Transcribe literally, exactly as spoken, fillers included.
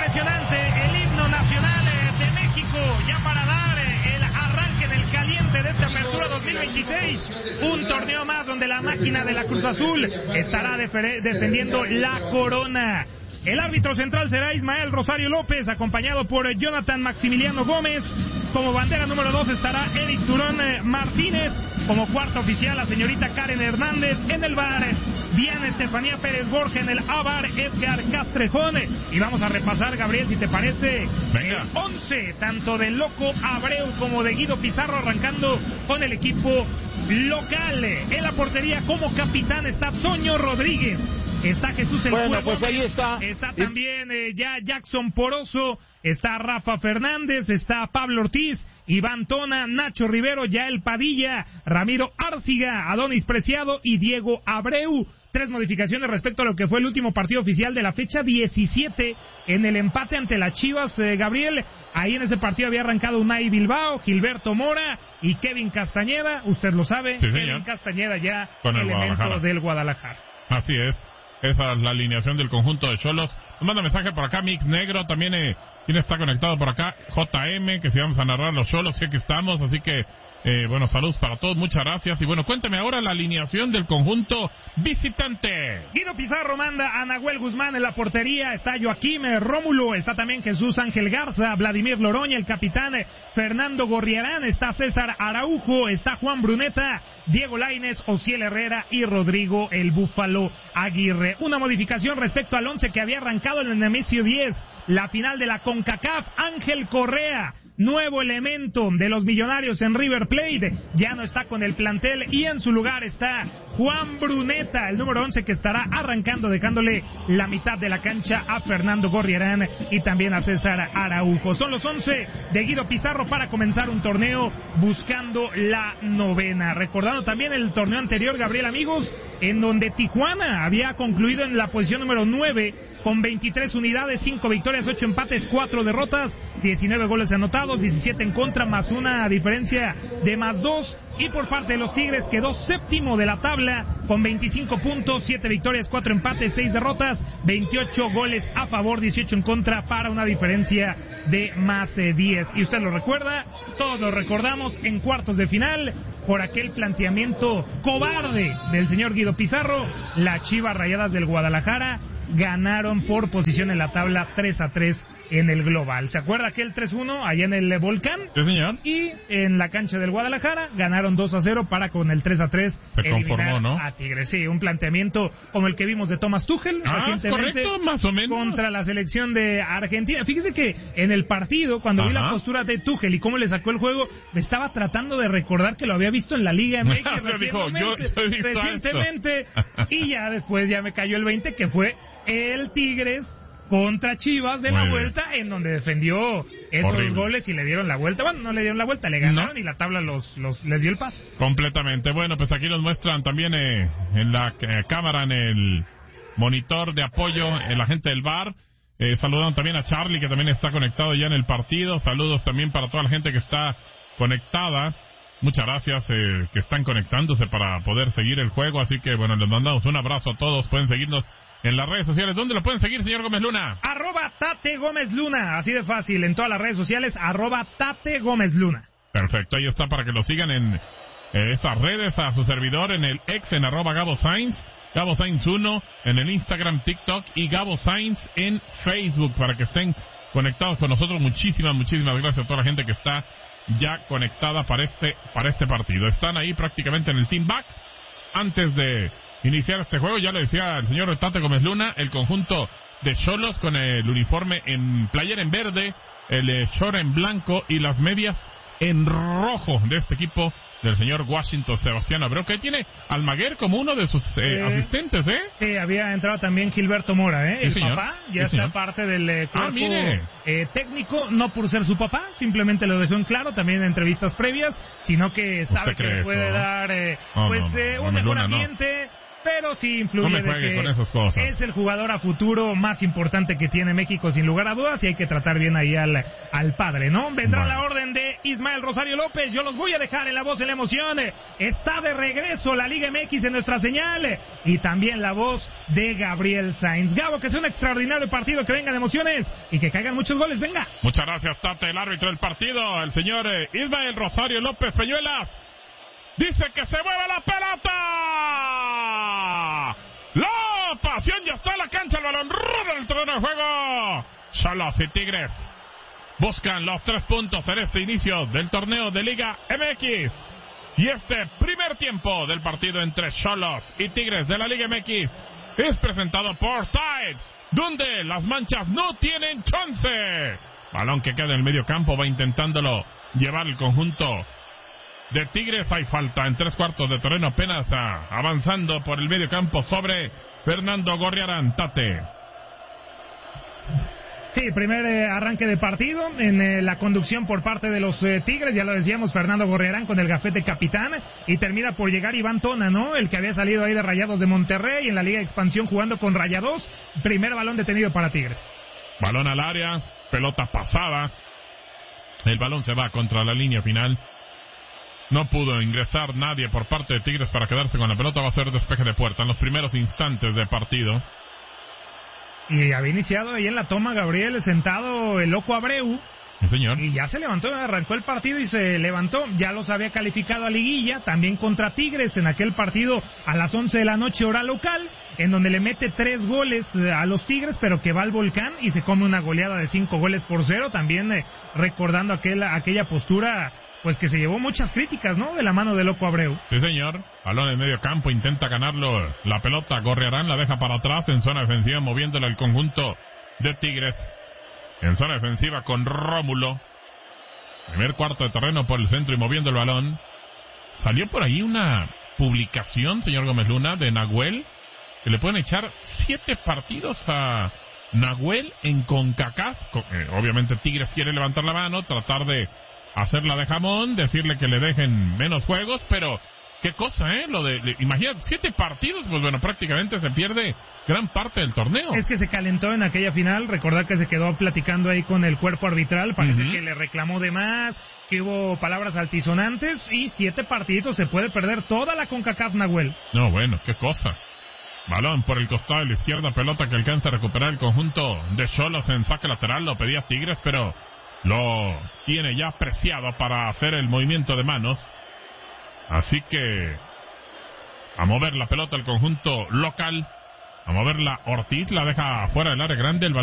impresionante el himno nacional de México, ya para dar el arranque del caliente de esta apertura dos mil veintiséis, un torneo más donde la máquina de la Cruz Azul estará defer- defendiendo la corona. El árbitro central será Ismael Rosario López, acompañado por Jonathan Maximiliano Gómez. Como bandera número dos estará Eric Turón Martínez. Como cuarto oficial, la señorita Karen Hernández. En el V A R, Diana Estefanía Pérez Borja. En el A V A R, Edgar Castrejón. Y vamos a repasar, Gabriel, si te parece, Venga. el once, tanto de Loco Abreu como de Guido Pizarro, arrancando con el equipo local. En la portería, como capitán, está Toño Rodríguez. Está Jesús El Bueno, Cuervo, pues ahí está. Está también eh, ya Jackson Poroso, está Rafa Fernández, está Pablo Ortiz, Iván Tona, Nacho Rivero, Yael Padilla, Ramiro Árciga, Adonis Preciado y Diego Abreu. Tres modificaciones respecto a lo que fue el último partido oficial de la fecha diecisiete en el empate ante las Chivas, eh, Gabriel. Ahí en ese partido había arrancado Unai Bilbao, Gilberto Mora y Kevin Castañeda. Usted lo sabe, Sí, Kevin Castañeda ya con el elemento Guadalajara. del Guadalajara. Así es. Esa es la alineación del conjunto de Xolos. Nos manda mensaje por acá, Mix Negro. También, eh, ¿quién está conectado por acá? J M, que si vamos a narrar los Xolos, sí que estamos. Así que, eh, bueno, saludos para todos. Muchas gracias. Y bueno, cuéntame ahora la alineación del conjunto visitante. Guido Pizarro manda a Nahuel Guzmán en la portería. Está Joaquín eh, Rómulo. Está también Jesús Ángel Garza, Vladimir Loroña, el capitán eh, Fernando Gorriarán. Está César Araujo. Está Juan Bruneta, Diego Lainez, Ociel Herrera y Rodrigo el Búfalo Aguirre. Una modificación respecto al once que había arrancado en el Nemesio diez, la final de la CONCACAF. Ángel Correa, nuevo elemento de los Millonarios en River Plate, ya no está con el plantel y en su lugar está Juan Bruneta, el número once, que estará arrancando, dejándole la mitad de la cancha a Fernando Gorriarán y también a César Araujo. Son los once de Guido Pizarro para comenzar un torneo buscando la novena. Recordando también el torneo anterior, Gabriel, amigos, en donde Tijuana había concluido en la posición número nueve con veintitrés unidades, cinco victorias, ocho empates, cuatro derrotas, diecinueve goles anotados, diecisiete en contra, más una diferencia de más dos. Y por parte de los Tigres quedó séptimo de la tabla con veinticinco puntos, siete victorias, cuatro empates, seis derrotas, veintiocho goles a favor, dieciocho en contra, para una diferencia de más eh, diez. Y usted lo recuerda, todos lo recordamos, en cuartos de final, por aquel planteamiento cobarde del señor Guido Pizarro, las Chivas Rayadas del Guadalajara ganaron por posición en la tabla tres a tres en el global. ¿Se acuerda aquel tres uno allá en el Volcán? Sí, señor. Y en la cancha del Guadalajara ganaron dos a cero para con el tres a tres Se eliminar conformó, ¿no? a Tigres. Sí, un planteamiento como el que vimos de Thomas Tuchel Ah, recientemente, correcto, más o menos. contra la selección de Argentina. Fíjese que en el partido, cuando vi Ajá. la postura de Tuchel y cómo le sacó el juego, me estaba tratando de recordar que lo había visto en la Liga M X Me dijo, yo- recientemente, yo he visto recientemente y ya después ya me cayó el veinte, que fue el Tigres contra Chivas de Muy la bien. vuelta, en donde defendió esos Horrible. goles y le dieron la vuelta. Bueno, no le dieron la vuelta, le ganaron y la tabla los, los les dio el paso. Completamente. Bueno, pues aquí nos muestran también eh, en la eh, cámara, en el monitor de apoyo, el agente del V A R. Eh, saludan también a Charlie, que también está conectado ya en el partido. Saludos también para toda la gente que está conectada. Muchas gracias eh, que están conectándose para poder seguir el juego. Así que, bueno, les mandamos un abrazo a todos. Pueden seguirnos en las redes sociales. ¿Dónde lo pueden seguir, señor Gómez Luna? Arroba Tate Gómez Luna, así de fácil, en todas las redes sociales, arroba Tate Gómez Luna. Perfecto, ahí está para que lo sigan en eh, estas redes, a su servidor en el ex, en arroba Gabo Sainz, Gabo Sainz uno, en el Instagram, TikTok y Gabo Sainz en Facebook, para que estén conectados con nosotros. Muchísimas, muchísimas gracias a toda la gente que está ya conectada para este, para este partido. Están ahí prácticamente en el team back. Antes de iniciar este juego, ya le decía el señor Tate Gómez Luna, el conjunto de Xolos con el uniforme en playera en verde, el eh, short en blanco y las medias en rojo de este equipo del señor Washington Sebastián Abreu, que tiene Almaguer como uno de sus eh, Eh, asistentes, ¿eh? Sí, había entrado también Gilberto Mora, ¿eh? Sí, El señor. papá ya Sí, está señor. parte del eh, Ah, cuerpo mire. eh, técnico, no por ser su papá, simplemente lo dejó en claro también en entrevistas previas, sino que sabe que cree le puede eso? dar eh, No, pues no, no, eh, no, un Gómez mejor Luna, no. ambiente. pero sí influye no me de juegue que con esas cosas. Es el jugador a futuro más importante que tiene México, sin lugar a dudas, y hay que tratar bien ahí al, al padre, ¿no? Vendrá bueno. la orden de Ismael Rosario López, yo los voy a dejar en la voz de la emoción. Está de regreso la Liga M X en nuestra señal, y también la voz de Gabriel Sainz. Gabo, que sea un extraordinario partido, que vengan emociones y que caigan muchos goles, venga. Muchas gracias, Tate, el árbitro del partido, el señor Ismael Rosario López Peñuelas. Dice que se mueve la pelota. La pasión ya está en la cancha, el balón rueda el terreno de juego. Xolos y Tigres buscan los tres puntos en este inicio del torneo de Liga M X. Y este primer tiempo del partido entre Xolos y Tigres de la Liga M X es presentado por Tide, donde las manchas no tienen chance. Balón que queda en el medio campo, va intentándolo llevar el conjunto de Tigres. Hay falta en tres cuartos de terreno, apenas ah, avanzando por el medio campo sobre Fernando Gorriarán. Tate. Sí, primer eh, arranque de partido en eh, la conducción por parte de los eh, Tigres, ya lo decíamos, Fernando Gorriarán con el gafete capitán, y termina por llegar Iván Tona, ¿no? El que había salido ahí de Rayados de Monterrey en la Liga de Expansión jugando con Rayados. Primer balón detenido para Tigres. Balón al área, pelota pasada, el balón se va contra la línea final. No pudo ingresar nadie por parte de Tigres para quedarse con la pelota. Va a ser despeje de puerta en los primeros instantes de partido. Y había iniciado ahí en la toma, Gabriel, sentado el loco Abreu. Sí, señor. Y ya se levantó, arrancó el partido y se levantó. Ya los había calificado a liguilla, también contra Tigres en aquel partido a las once de la noche hora local, en donde le mete tres goles a los Tigres, pero que va al volcán y se come una goleada de cinco goles por cero. También eh, recordando aquel, aquella postura, pues que se llevó muchas críticas, ¿no? De la mano de loco Abreu. Sí, señor. Balón en medio campo, intenta ganarlo la pelota. Gorriarán la deja para atrás en zona defensiva, moviéndola el conjunto de Tigres. En zona defensiva con Rómulo. Primer cuarto de terreno por el centro y moviendo el balón. Salió por ahí una publicación, señor Gómez Luna, de Nahuel, que le pueden echar siete partidos a Nahuel en CONCACAF. Eh, obviamente Tigres quiere levantar la mano, tratar de hacerla de jamón, decirle que le dejen menos juegos, pero qué cosa, ¿eh? Lo de, de imagínate, siete partidos, pues bueno, prácticamente se pierde gran parte del torneo. Es que se calentó en aquella final, recordar que se quedó platicando ahí con el cuerpo arbitral, parece uh-huh. que le reclamó de más, que hubo palabras altisonantes, y siete partidos se puede perder toda la CONCACAF, Nahuel. No, bueno, qué cosa. Balón por el costado de la izquierda, pelota que alcanza a recuperar el conjunto de Xolos en saque lateral, lo pedía Tigres, pero lo tiene ya apreciado para hacer el movimiento de manos. Así que a mover la pelota el conjunto local, a moverla Ortiz, la deja fuera del área grande, el balón